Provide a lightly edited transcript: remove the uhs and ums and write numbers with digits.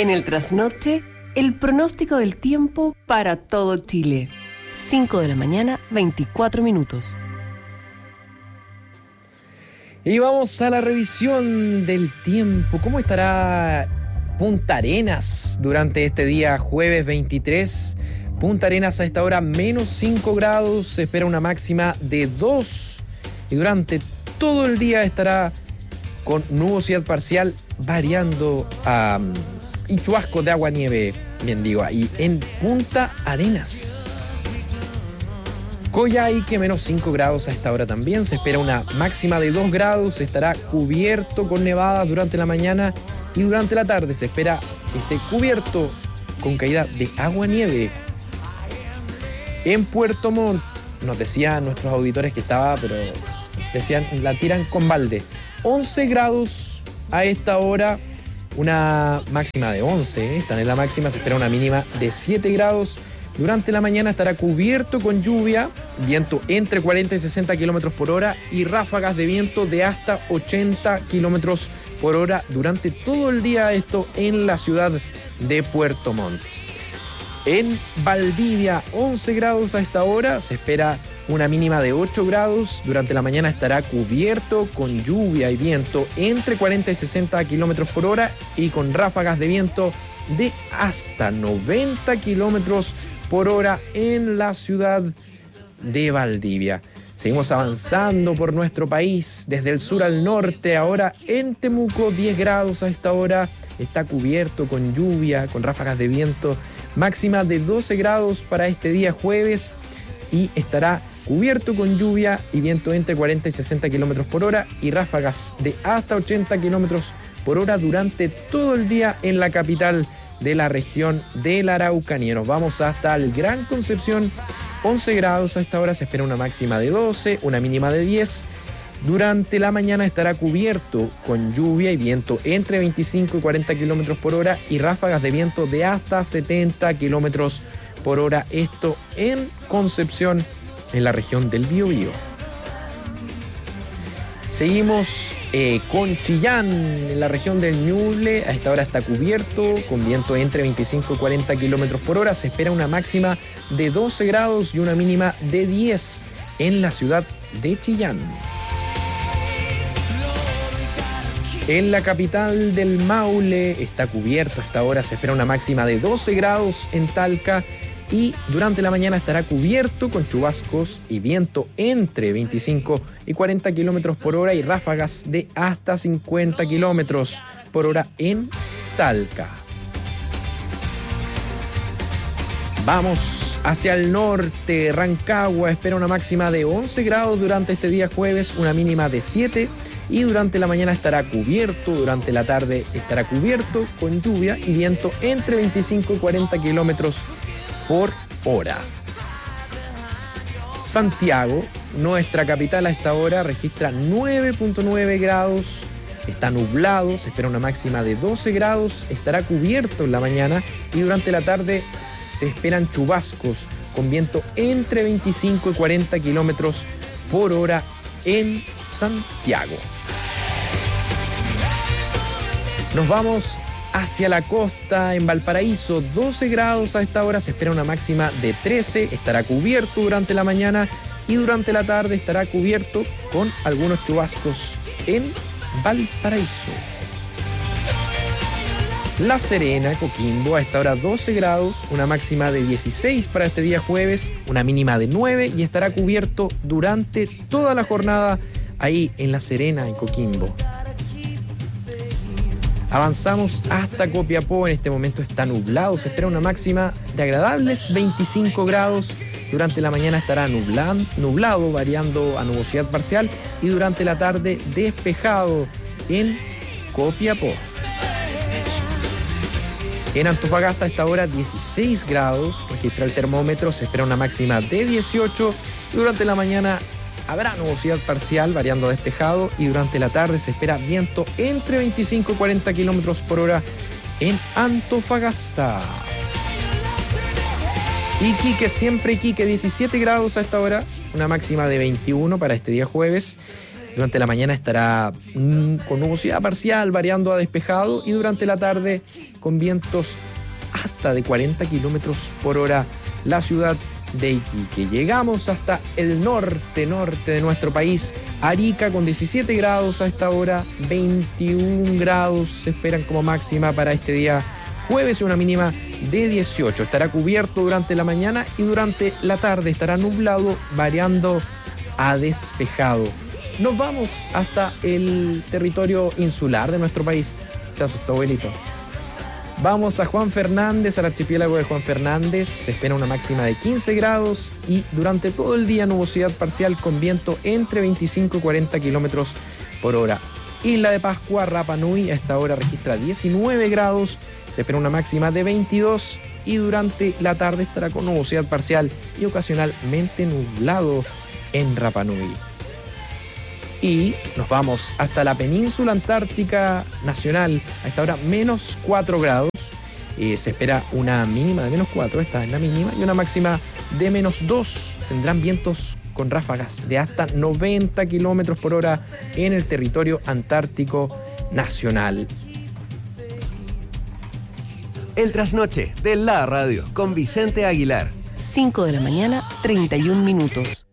En el trasnoche, el pronóstico del tiempo para todo Chile. 5 de la mañana, 24 minutos. Y vamos a la revisión del tiempo. ¿Cómo estará Punta Arenas durante este día jueves 23? Punta Arenas a esta hora menos 5 grados, se espera una máxima de 2 y durante todo el día estará con nubosidad parcial variando y chubascos de agua-nieve, bien digo, ahí en Punta Arenas. Coyhaique menos 5 grados a esta hora también, se espera una máxima de 2 grados, estará cubierto con nevadas durante la mañana y durante la tarde se espera que esté cubierto con caída de agua-nieve. En Puerto Montt, nos decían nuestros auditores que estaba, pero decían, la tiran con balde. 11 grados a esta hora, una máxima de 11, están en la máxima, se espera una mínima de 7 grados. Durante la mañana estará cubierto con lluvia, viento entre 40 y 60 kilómetros por hora y ráfagas de viento de hasta 80 kilómetros por hora durante todo el día, esto en la ciudad de Puerto Montt. En Valdivia, 11 grados a esta hora, se espera una mínima de 8 grados. Durante la mañana estará cubierto con lluvia y viento entre 40 y 60 kilómetros por hora y con ráfagas de viento de hasta 90 kilómetros por hora en la ciudad de Valdivia. Seguimos avanzando por nuestro país desde el sur al norte. Ahora en Temuco, 10 grados a esta hora, está cubierto con lluvia, con ráfagas de viento. Máxima de 12 grados para este día jueves y estará cubierto con lluvia y viento entre 40 y 60 kilómetros por hora y ráfagas de hasta 80 kilómetros por hora durante todo el día en la capital de la región de la Araucanía. Nos vamos hasta el Gran Concepción, 11 grados a esta hora, se espera una máxima de 12, una mínima de 10. Durante la mañana estará cubierto con lluvia y viento entre 25 y 40 kilómetros por hora y ráfagas de viento de hasta 70 kilómetros por hora. Esto en Concepción, en la región del Biobío. Seguimos con Chillán, en la región del Ñuble. A esta hora está cubierto con viento entre 25 y 40 kilómetros por hora. Se espera una máxima de 12 grados y una mínima de 10 en la ciudad de Chillán. En la capital del Maule está cubierto a esta hora, se espera una máxima de 12 grados en Talca y durante la mañana estará cubierto con chubascos y viento entre 25 y 40 kilómetros por hora y ráfagas de hasta 50 kilómetros por hora en Talca. Vamos hacia el norte, Rancagua espera una máxima de 11 grados durante este día jueves, una mínima de 7 y durante la mañana estará cubierto, durante la tarde estará cubierto con lluvia y viento entre 25 y 40 kilómetros por hora. Santiago, nuestra capital a esta hora, registra 9.9 grados, está nublado, se espera una máxima de 12 grados, estará cubierto en la mañana y durante la tarde se esperan chubascos con viento entre 25 y 40 kilómetros por hora en Santiago. Nos vamos hacia la costa, en Valparaíso, 12 grados a esta hora, se espera una máxima de 13, estará cubierto durante la mañana y durante la tarde estará cubierto con algunos chubascos en Valparaíso. La Serena, Coquimbo, a esta hora 12 grados, una máxima de 16 para este día jueves, una mínima de 9 y estará cubierto durante toda la jornada ahí en La Serena, en Coquimbo. Avanzamos hasta Copiapó, en este momento está nublado, se espera una máxima de agradables 25 grados. Durante la mañana estará nublado, variando a nubosidad parcial y durante la tarde despejado en Copiapó. En Antofagasta a esta hora 16 grados, registra el termómetro, se espera una máxima de 18. Durante la mañana habrá nubosidad parcial, variando a despejado y durante la tarde se espera viento entre 25 y 40 kilómetros por hora en Antofagasta. Iquique, siempre Iquique, 17 grados a esta hora, una máxima de 21 para este día jueves. Durante la mañana estará con nubosidad parcial, variando a despejado, y durante la tarde con vientos hasta de 40 kilómetros por hora la ciudad de Iquique. Llegamos hasta el norte de nuestro país. Arica con 17 grados a esta hora, 21 grados se esperan como máxima para este día jueves y una mínima de 18. Estará cubierto durante la mañana y durante la tarde estará nublado, variando a despejado. Nos vamos hasta el territorio insular de nuestro país. Se asustó, abuelito. Vamos a Juan Fernández, al archipiélago de Juan Fernández. Se espera una máxima de 15 grados y durante todo el día nubosidad parcial con viento entre 25 y 40 kilómetros por hora. Isla de Pascua, Rapa Nui, a esta hora registra 19 grados. Se espera una máxima de 22 y durante la tarde estará con nubosidad parcial y ocasionalmente nublado en Rapa Nui. Y nos vamos hasta la península antártica nacional, a esta hora menos 4 grados. Se espera una mínima de menos 4, esta es la mínima, y una máxima de menos 2. Tendrán vientos con ráfagas de hasta 90 kilómetros por hora en el territorio antártico nacional. El trasnoche de la radio con Vicente Aguilar. 5 de la mañana, 31 minutos.